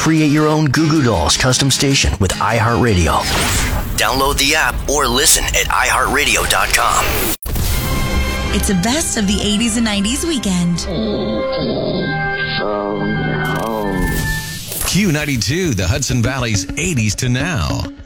Create your own Goo Goo Dolls custom station with iHeartRadio. Download the app or listen at iHeartRadio.com. It's a best of the 80s and 90s weekend. Q92, the Hudson Valley's 80s to now.